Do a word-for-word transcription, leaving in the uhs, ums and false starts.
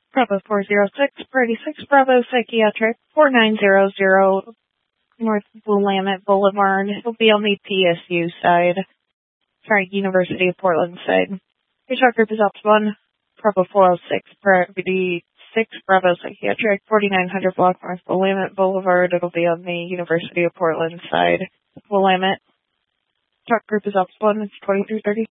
Bravo four zero six, Party six, Bravo Psychiatric, four nine zero zero North Willamette Boulevard. It'll be on the P S U side. Sorry, University of Portland side. Your talk group is Ops one, Bravo four oh six, Party six, Bravo Psychiatric, forty-nine hundred block North Willamette Boulevard. It'll be on the University of Portland side. Willamette. Talk group is Ops one, it's twenty-three thirty.